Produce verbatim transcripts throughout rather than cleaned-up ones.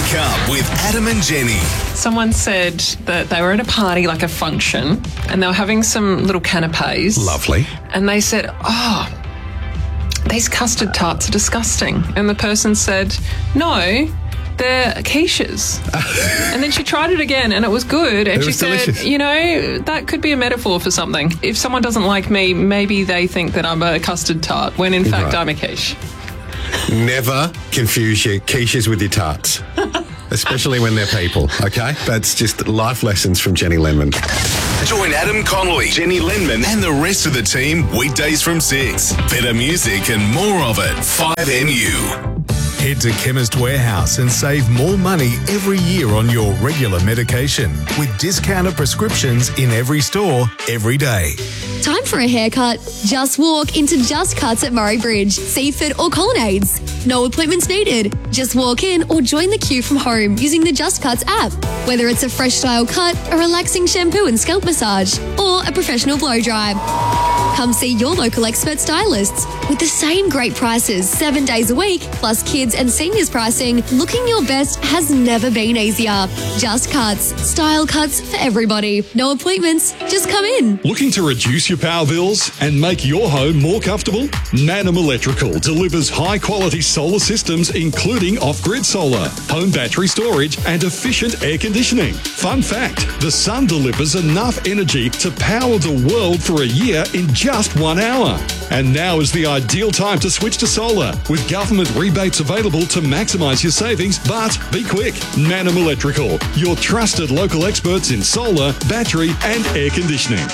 Wake Up with Adam and Jenny. Someone said that they were at a party, like a function, and they were having some little canapes. Lovely. And they said, oh, these custard tarts are disgusting. And the person said, no, they're quiches. And then she tried it again and it was good. And It she was said, delicious. you know, that could be a metaphor for something. If someone doesn't like me, maybe they think that I'm a custard tart, when in fact Right. I'm a quiche. Never confuse your quiches with your tarts, especially when they're people, okay? That's just life lessons from Jenny Lenman. Join Adam Connolly, Jenny Lenman, and the rest of the team weekdays from six. Better music and more of it. five M U. Head to Chemist Warehouse and save more money every year on your regular medication with discounted prescriptions in every store, every day. Time for a haircut? Just walk into Just Cuts at Murray Bridge, Seaford or Colonnades. No appointments needed. Just walk in or join the queue from home using the Just Cuts app. Whether it's a fresh style cut, a relaxing shampoo and scalp massage, or a professional blow dry. Come see your local expert stylists. With the same great prices seven days a week, plus kids and seniors pricing, looking your best has never been easier. Just Cuts. Style cuts for everybody. No appointments. Just come in. Looking to reduce your power bills and make your home more comfortable? Manum Electrical delivers high-quality solar systems including off-grid solar, home battery storage and efficient air conditioning. Fun fact, the sun delivers enough energy to power the world for a year in just one hour. And now is the ideal time to switch to solar, with government rebates available to maximise your savings, but be quick. Manum Electrical, your trusted local experts in solar, battery and air conditioning.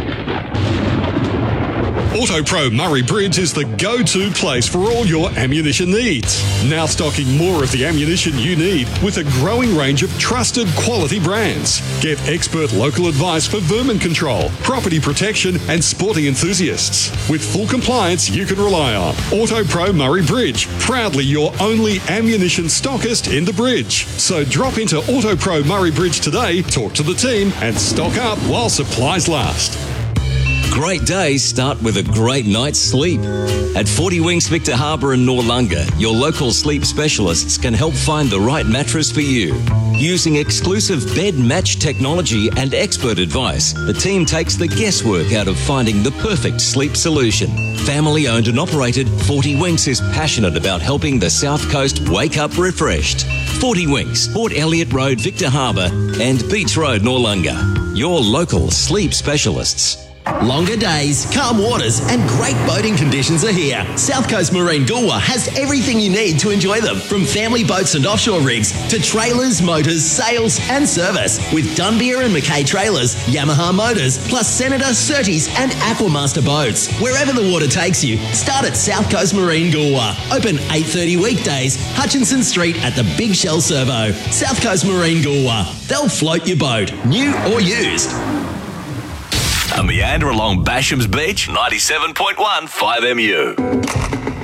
AutoPro Murray Bridge is the go-to place for all your ammunition needs. Now stocking more of the ammunition you need with a growing range of trusted quality brands. Get expert local advice for vermin control, property protection and sporting enthusiasts. With full compliance you can rely on. AutoPro Murray Bridge, proudly your only ammunition stockist in the bridge. So drop into AutoPro Murray Bridge today, talk to the team and stock up while supplies last. Great days start with a great night's sleep. At forty Winks Victor Harbour and Noarlunga, your local sleep specialists can help find the right mattress for you. Using exclusive bed match technology and expert advice, the team takes the guesswork out of finding the perfect sleep solution. Family owned and operated, forty Winks is passionate about helping the South Coast wake up refreshed. forty Winks, Port Elliot Road, Victor Harbour and Beach Road, Noarlunga. Your local sleep specialists. Longer days, calm waters and great boating conditions are here. South Coast Marine Goolwa has everything you need to enjoy them, from family boats and offshore rigs to trailers, motors, sails and service. With Dunbeer and Mackay trailers, Yamaha motors, plus Senator, Surtees and Aquamaster boats. Wherever the water takes you, start at South Coast Marine Goolwa. Open eight thirty weekdays, Hutchinson Street at the Big Shell Servo. South Coast Marine Goolwa. They'll float your boat, new or used. A meander along Basham's Beach, ninety-seven point one five M U.